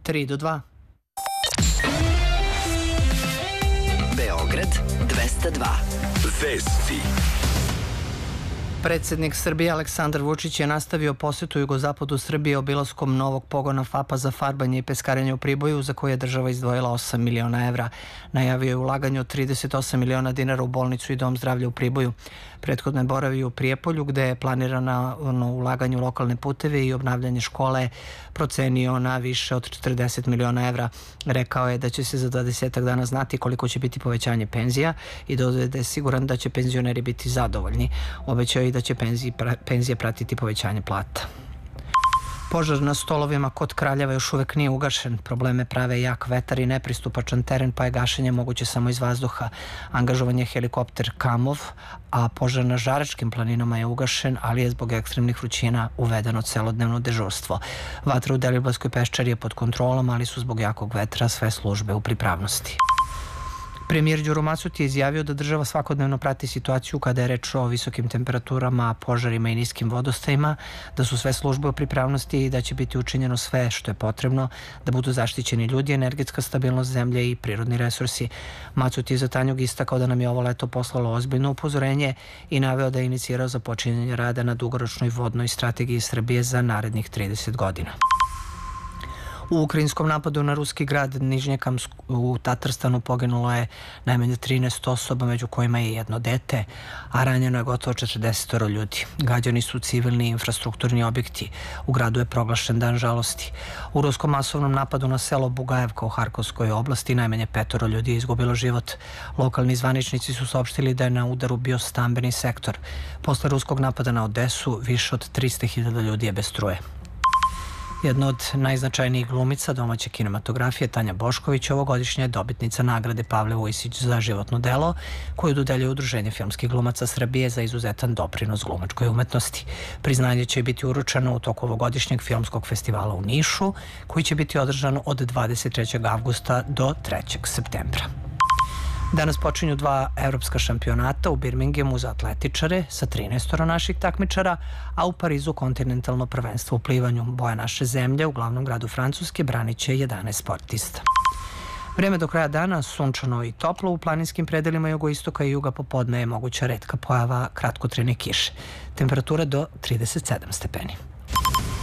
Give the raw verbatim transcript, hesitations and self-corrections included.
tri do dva. Beograd dvesta dva. Vesti. Predsednik Srbije Aleksandar Vučić je nastavio posetu jugozapadu Srbije obilaskom novog pogona FAP-a za farbanje i peskarenje u Priboju, za koje je država izdvojila osam miliona evra. Najavio je ulaganje od trideset osam miliona dinara u bolnicu i dom zdravlja u Priboju. Prethodno je boravio u Prijepolju, gde je planirano ulaganje u lokalne puteve i obnavljanje škole procenio na više od četrdeset miliona evra. Rekao je da će se za dvadesetak dana znati koliko će biti povećanje penzija i dodaje da je siguran da će penzioneri biti zadovoljni. Obećao je i da će penzije pratiti povećanje plata. Požar na Stolovima kod Kraljeva još uvek nije ugašen. Probleme prave jak vetar i nepristupačan teren, pa je gašenje moguće samo iz vazduha. Angažovan je helikopter Kamov, a požar na Žaračkim planinama je ugašen, ali je zbog ekstremnih vrućina uvedeno celodnevno dežurstvo. Vatra u Deliblatskoj peščari je pod kontrolom, ali su zbog jakog vetra sve službe u pripravnosti. Premijer Đuro Macut je izjavio da država svakodnevno prati situaciju kada je reč o visokim temperaturama, požarima i niskim vodostajima, da su sve službe u pripravnosti i da će biti učinjeno sve što je potrebno da budu zaštićeni ljudi, energetska stabilnost zemlje i prirodni resursi. Macut je za Tanjug istakao da nam je ovo leto poslalo ozbiljno upozorenje i naveo da je inicirao započinjanje rada na dugoročnoj vodnoj strategiji Srbije za narednih trideset godina. U ukrajinskom napadu na ruski grad Nižnjekamsk u Tatarstanu poginulo je najmanje trinaest osoba, među kojima je jedno dete, a ranjeno je gotovo četrdeset ljudi. Gađani su civilni infrastrukturni objekti. U gradu je proglašen dan žalosti. U ruskom masovnom napadu na selo Bugajevka u Harkovskoj oblasti najmanje petoro ljudi je izgubilo život. Lokalni zvaničnici su saopštili da je na udaru bio stambeni sektor. Posle ruskog napada na Odesu više od trista hiljada ljudi je bez struje. Jedna od najznačajnijih glumica domaće kinematografije, Tanja Bošković, ovogodišnja je dobitnica nagrade Pavle Vujsić za životno delo, koju dodeljuje Udruženje filmskih glumaca Srbije za izuzetan doprinos glumačkoj umetnosti. Priznanje će biti uručeno u toku ovogodišnjeg filmskog festivala u Nišu, koji će biti održan od dvadeset trećeg avgusta do trećeg septembra. Danas počinju dva evropska šampionata u Birminghamu za atletičare sa trinaestoro naših takmičara, a u Parizu kontinentalno prvenstvo u plivanju. Boja naše zemlje u glavnom gradu Francuske branit će jedanaest sportista. Vreme do kraja dana sunčano i toplo, u planinskim predelima jugoistoka i juga popodne je moguća retka pojava kratkotrajne kiše. Temperatura do trideset sedam stepeni.